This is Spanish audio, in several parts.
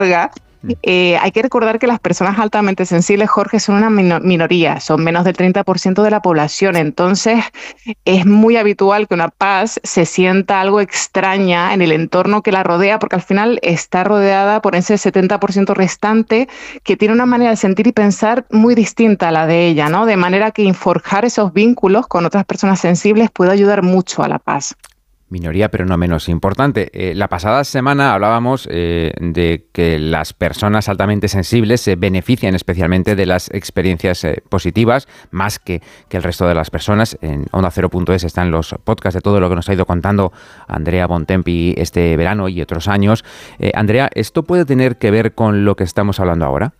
Hay que recordar que las personas altamente sensibles, Jorge, son una minoría, son menos del 30% de la población. Entonces, es muy habitual que una paz se sienta algo extraña en el entorno que la rodea, porque al final está rodeada por ese 70% restante que tiene una manera de sentir y pensar muy distinta a la de ella, ¿no? De manera que forjar esos vínculos con otras personas sensibles puede ayudar mucho a la paz. Minoría, pero no menos importante. La pasada semana hablábamos de que las personas altamente sensibles se benefician especialmente de las experiencias positivas, más que el resto de las personas. En OndaCero.es están los podcasts de todo lo que nos ha ido contando Andrea Bontempi este verano y otros años. Andrea, ¿esto puede tener que ver con lo que estamos hablando ahora?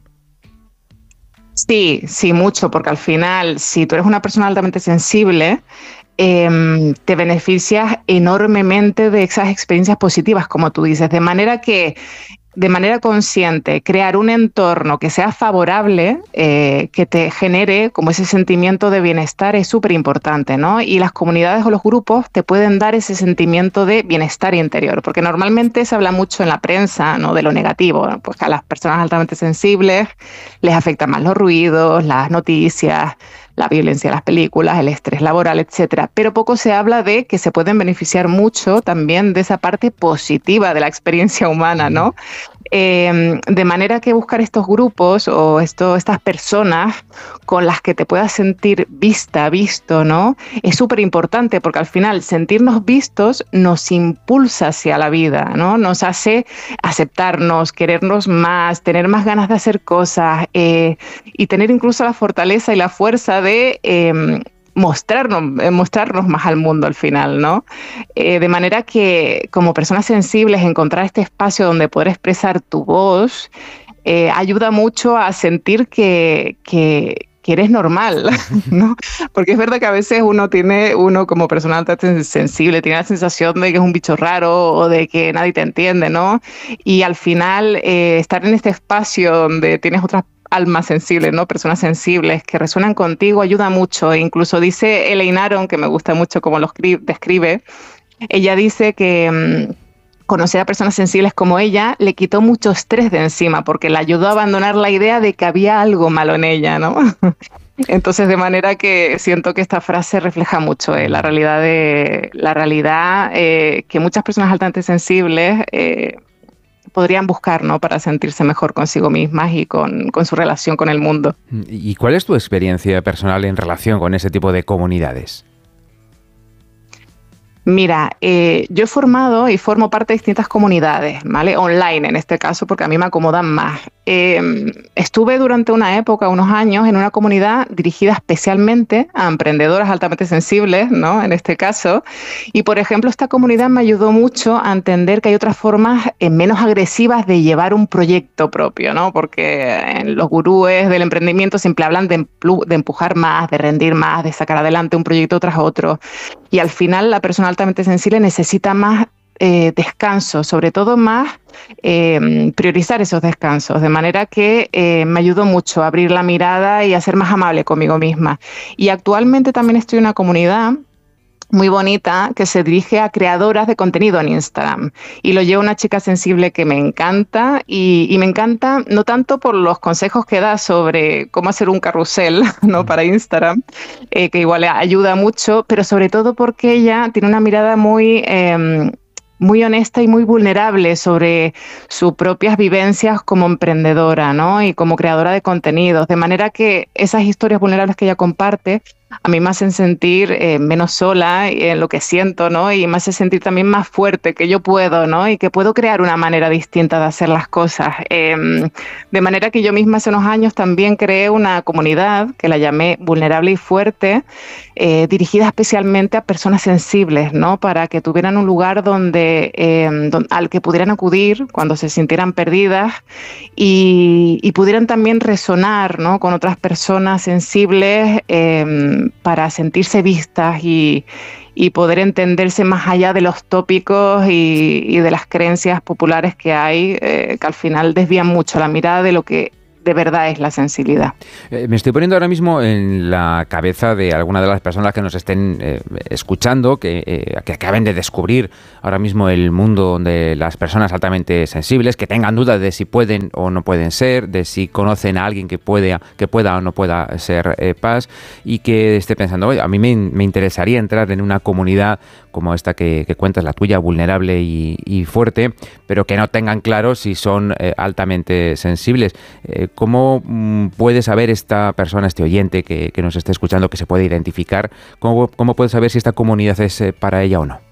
Sí, mucho, porque al final, si tú eres una persona altamente sensible, te beneficias enormemente de esas experiencias positivas, como tú dices, de manera que, de manera consciente, crear un entorno que sea favorable, que te genere como ese sentimiento de bienestar es súper importante, ¿no? Y las comunidades o los grupos te pueden dar ese sentimiento de bienestar interior, porque normalmente se habla mucho en la prensa, ¿no?, de lo negativo, ¿no? Pues a las personas altamente sensibles les afectan más los ruidos, las noticias, la violencia de las películas, el estrés laboral, etcétera. Pero poco se habla de que se pueden beneficiar mucho también de esa parte positiva de la experiencia humana, ¿no? De manera que buscar estos grupos o estas personas con las que te puedas sentir visto, ¿no? Es súper importante, porque al final sentirnos vistos nos impulsa hacia la vida, ¿no? Nos hace aceptarnos, querernos más, tener más ganas de hacer cosas, y tener incluso la fortaleza y la fuerza de mostrarnos más al mundo al final, ¿no? De manera que, como personas sensibles, encontrar este espacio donde poder expresar tu voz ayuda mucho a sentir que eres normal, ¿no? Porque es verdad que a veces uno como persona altamente sensible tiene la sensación de que es un bicho raro o de que nadie te entiende, ¿no? Y al final estar en este espacio donde tienes otras almas sensibles, ¿no? Personas sensibles que resuenan contigo ayuda mucho. E incluso dice Elaine Aron, que me gusta mucho cómo lo describe, ella dice que conocer a personas sensibles como ella le quitó mucho estrés de encima, porque le ayudó a abandonar la idea de que había algo malo en ella, ¿no? Entonces, de manera que siento que esta frase refleja mucho la realidad que muchas personas altamente sensibles podrían buscar, ¿no?, para sentirse mejor consigo mismas y con su relación con el mundo. ¿Y cuál es tu experiencia personal en relación con ese tipo de comunidades? Mira, yo he formado y formo parte de distintas comunidades, ¿vale? Online en este caso, porque a mí me acomodan más. Estuve durante una época, unos años, en una comunidad dirigida especialmente a emprendedoras altamente sensibles, ¿no?, en este caso. Y, por ejemplo, esta comunidad me ayudó mucho a entender que hay otras formas menos agresivas de llevar un proyecto propio, ¿no? Porque los gurúes del emprendimiento siempre hablan de empujar más, de rendir más, de sacar adelante un proyecto tras otro. Y al final la persona altamente sensible necesita más descanso, sobre todo más priorizar esos descansos, de manera que me ayudó mucho a abrir la mirada y a ser más amable conmigo misma. Y actualmente también estoy en una comunidad muy bonita que se dirige a creadoras de contenido en Instagram, y lo lleva una chica sensible que me encanta, y me encanta no tanto por los consejos que da sobre cómo hacer un carrusel, ¿no?, para Instagram, que igual ayuda mucho, pero sobre todo porque ella tiene una mirada muy honesta y muy vulnerable sobre sus propias vivencias como emprendedora, ¿no?, y como creadora de contenidos, de manera que esas historias vulnerables que ella comparte a mí me hacen sentir menos sola en lo que siento, ¿no? Y me hace sentir también más fuerte, que yo puedo, ¿no? Y que puedo crear una manera distinta de hacer las cosas. De manera que yo misma hace unos años también creé una comunidad que la llamé Vulnerable y Fuerte, dirigida especialmente a personas sensibles, ¿no? Para que tuvieran un lugar al que pudieran acudir cuando se sintieran perdidas y pudieran también resonar, ¿no?, con otras personas sensibles, para sentirse vistas y poder entenderse más allá de los tópicos y de las creencias populares que hay, que al final desvían mucho la mirada de lo que de verdad es la sensibilidad. Me estoy poniendo ahora mismo en la cabeza de alguna de las personas que nos estén escuchando, que acaben de descubrir ahora mismo el mundo de las personas altamente sensibles, que tengan dudas de si pueden o no pueden ser, de si conocen a alguien que pueda o no pueda ser PAS, y que esté pensando, oye, a mí me interesaría entrar en una comunidad como esta que cuentas, la tuya, vulnerable y fuerte, pero que no tengan claro si son altamente sensibles. ¿Cómo puede saber esta persona, este oyente que nos esté escuchando, que se puede identificar? ¿Cómo puede saber si esta comunidad es para ella o no?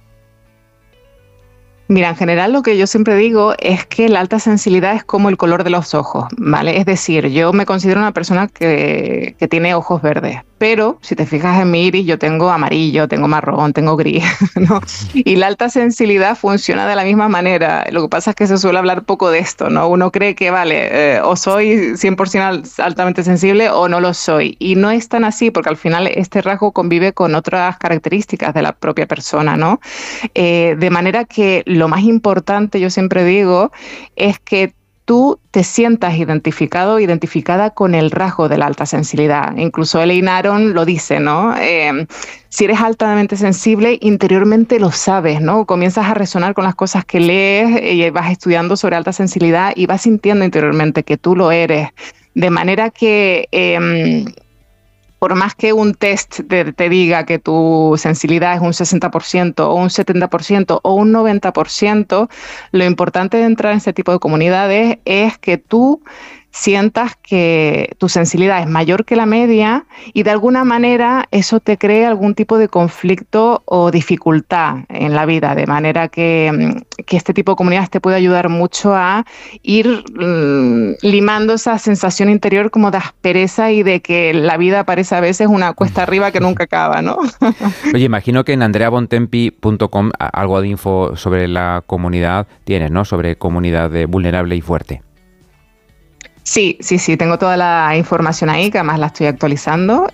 Mira, en general lo que yo siempre digo es que la alta sensibilidad es como el color de los ojos, ¿vale? Es decir, yo me considero una persona que tiene ojos verdes, pero si te fijas en mi iris, yo tengo amarillo, tengo marrón, tengo gris, ¿no? Y la alta sensibilidad funciona de la misma manera. Lo que pasa es que se suele hablar poco de esto, ¿no? Uno cree que, vale, o soy 100% altamente sensible o no lo soy. Y no es tan así, porque al final este rasgo convive con otras características de la propia persona, ¿no? De manera que lo más importante, yo siempre digo, es que tú te sientas identificado o identificada con el rasgo de la alta sensibilidad. Incluso Elaine Aron lo dice, ¿no? Si eres altamente sensible, interiormente lo sabes, ¿no? Comienzas a resonar con las cosas que lees y vas estudiando sobre alta sensibilidad y vas sintiendo interiormente que tú lo eres. De manera que por más que un test te diga que tu sensibilidad es un 60% o un 70% o un 90%, lo importante de entrar en este tipo de comunidades es que tú sientas que tu sensibilidad es mayor que la media y de alguna manera eso te cree algún tipo de conflicto o dificultad en la vida, de manera que este tipo de comunidades te puede ayudar mucho a ir limando esa sensación interior como de aspereza y de que la vida parece a veces una cuesta arriba que nunca acaba, ¿no? Oye, imagino que en andreabontempi.com algo de info sobre la comunidad tienes, ¿no? Sobre comunidad vulnerable y fuerte. Sí, tengo toda la información ahí, que además la estoy actualizando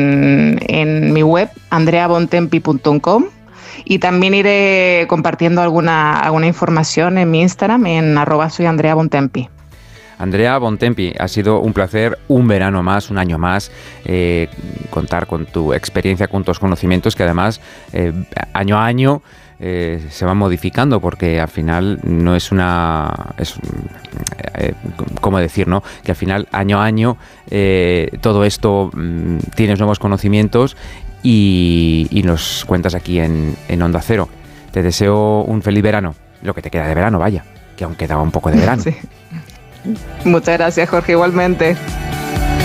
en mi web, andreabontempi.com, y también iré compartiendo alguna información en mi Instagram, en @soyandreabontempi. Andrea Bontempi, ha sido un placer, un verano más, un año más, contar con tu experiencia, con tus conocimientos, que además año a año se van modificando, porque al final no es ¿cómo decir, no? Que al final año a año todo esto tienes nuevos conocimientos y nos cuentas aquí en Onda Cero. Te deseo un feliz verano, lo que te queda de verano, vaya, que aún quedaba un poco de verano. Sí. Muchas gracias, Jorge, igualmente.